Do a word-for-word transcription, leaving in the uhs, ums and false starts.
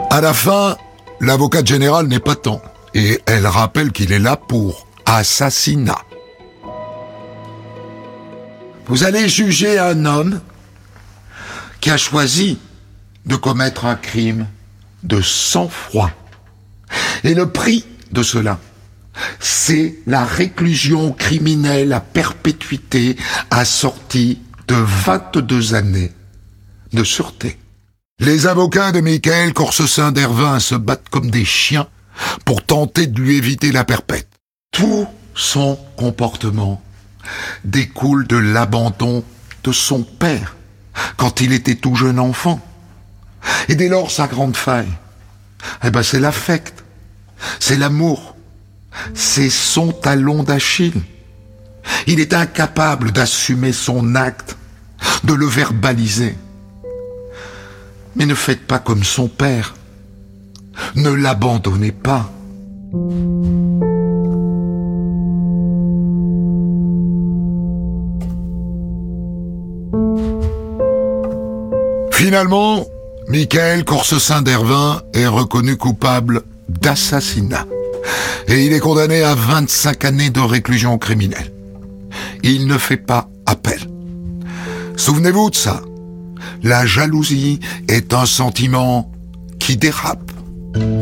À la fin, l'avocate générale n'est pas tant, et elle rappelle qu'il est là pour assassinat. Vous allez juger un homme qui a choisi de commettre un crime de sang-froid. Et le prix de cela, c'est la réclusion criminelle à perpétuité assortie de vingt-deux années de sûreté. Les avocats de Michael Corsecin-Dervin se battent comme des chiens pour tenter de lui éviter la perpète. Tout son comportement découle de l'abandon de son père quand il était tout jeune enfant. Et dès lors, sa grande faille, eh ben, c'est l'affect, c'est l'amour, c'est son talon d'Achille. Il est incapable d'assumer son acte, de le verbaliser. Mais ne faites pas comme son père. Ne l'abandonnez pas. Finalement, Michael Corsecin-Dervin est reconnu coupable d'assassinat. Et il est condamné à vingt-cinq années de réclusion criminelle. Il ne fait pas appel. Souvenez-vous de ça. La jalousie est un sentiment qui dérape.